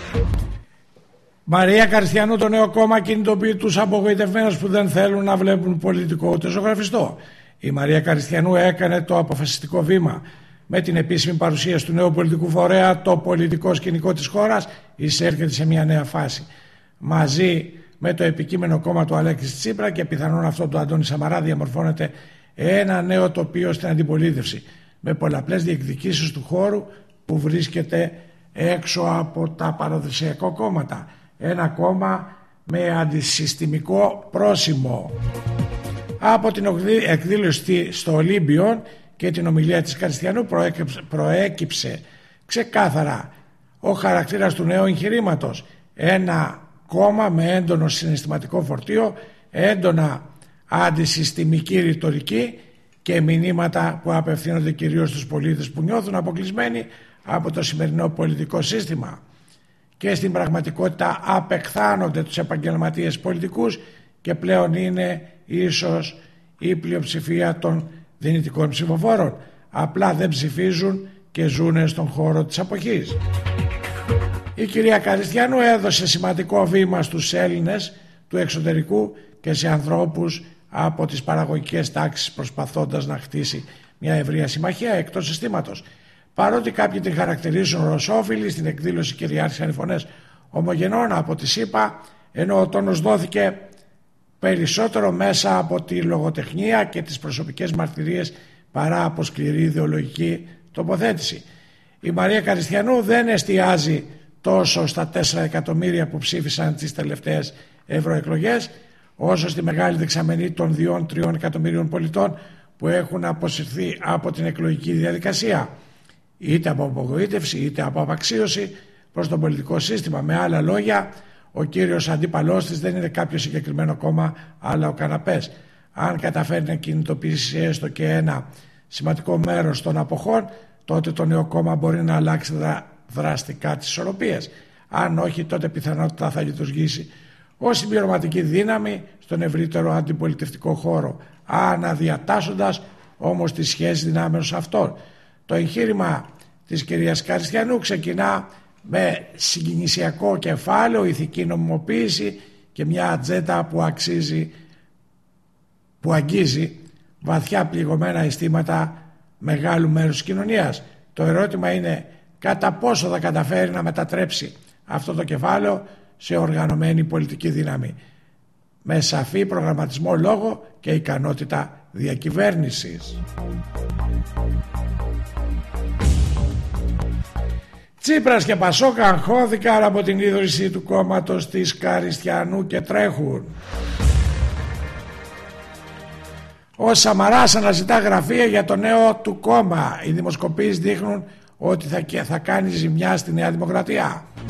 Μαρία Καριστιανού, το νέο κόμμα κινητοποιεί τους απογοητευμένους που δεν θέλουν να βλέπουν πολιτικό ούτε ζωγραφιστό. Η Μαρία Καριστιανού έκανε το αποφασιστικό βήμα. Με την επίσημη παρουσίαση του νέου πολιτικού φορέα, το πολιτικό σκηνικό της χώρας εισέρχεται σε μια νέα φάση. Μαζί με το επικείμενο κόμμα του Αλέξη Τσίπρα και πιθανόν αυτό του Αντώνη Σαμαρά διαμορφώνεται ένα νέο τοπίο στην αντιπολίτευση, με πολλαπλές διεκδικήσεις του χώρου που βρίσκεται έξω από τα παραδοσιακά κόμματα. Ένα κόμμα με αντισυστημικό πρόσημο. Από την εκδήλωση στο Ολύμπιον και την ομιλία της Καριστιανού προέκυψε ξεκάθαρα ο χαρακτήρας του νέου εγχειρήματος. Ένα κόμμα με έντονο συναισθηματικό φορτίο, έντονα αντισυστημική ρητορική και μηνύματα που απευθύνονται κυρίως στους πολίτες που νιώθουν αποκλεισμένοι από το σημερινό πολιτικό σύστημα και στην πραγματικότητα απεχθάνονται τους επαγγελματίες πολιτικούς και πλέον είναι ίσως η πλειοψηφία των δυνητικών ψηφοφόρων. Απλά δεν ψηφίζουν και ζουν στον χώρο της αποχής. Η κυρία Καριστιανού έδωσε σημαντικό βήμα στους Έλληνες του εξωτερικού και σε ανθρώπους από τις παραγωγικές τάξεις, προσπαθώντας να χτίσει μια ευρεία συμμαχία εκτός συστήματος. Παρότι κάποιοι την χαρακτηρίζουν ρωσόφιλη, στην εκδήλωση κυριάρχησαν οι φωνές ομογενών από τη ΣΥΠΑ, ενώ ο τόνος δόθηκε περισσότερο μέσα από τη λογοτεχνία και τις προσωπικές μαρτυρίες παρά από σκληρή ιδεολογική τοποθέτηση. Η Μαρία Καριστιανού δεν εστιάζει τόσο στα 4 εκατομμύρια που ψήφισαν τις τελευταίες ευρωεκλογές, όσο στη μεγάλη δεξαμενή των 2-3 εκατομμύριων πολιτών που έχουν αποσυρθεί από την εκλογική διαδικασία, είτε από απογοήτευση είτε από απαξίωση προς το πολιτικό σύστημα. Με άλλα λόγια, ο κύριος αντίπαλός της δεν είναι κάποιο συγκεκριμένο κόμμα, αλλά ο καναπές. Αν καταφέρει να κινητοποιήσει έστω και ένα σημαντικό μέρος των αποχών, τότε το νέο κόμμα μπορεί να αλλάξει δραστικά τις ισορροπίες. Αν όχι, τότε πιθανότητα θα λειτουργήσει ως συμπληρωματική δύναμη στον ευρύτερο αντιπολιτευτικό χώρο, αναδιατάσσοντας όμως τις σχέσεις δυνάμεων σε αυτόν. Το εγχείρημα της κυρίας Καριστιανού ξεκινά με συγκινησιακό κεφάλαιο, ηθική νομιμοποίηση και μια ατζέντα που αγγίζει βαθιά πληγωμένα αισθήματα μεγάλου μέρους της κοινωνίας. Το ερώτημα είναι κατά πόσο θα καταφέρει να μετατρέψει αυτό το κεφάλαιο σε οργανωμένη πολιτική δύναμη με σαφή προγραμματισμό, λόγο και ικανότητα διακυβέρνησης. Τσίπρας και Πασόκ αγχώθηκαν από την ίδρυση του κόμματος της Καριστιανού και τρέχουν. Ο Σαμαράς αναζητά γραφεία για το νέο του κόμμα. Οι δημοσκοπήσεις δείχνουν ότι θα κάνει ζημιά στη Νέα Δημοκρατία.